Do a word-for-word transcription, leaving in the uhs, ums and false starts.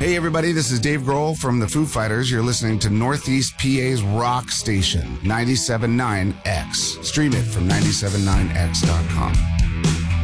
Hey, everybody, this is Dave Grohl from the Foo Fighters. You're listening to Northeast P A's rock station, ninety-seven point nine X. Stream it from nine seven nine x dot com.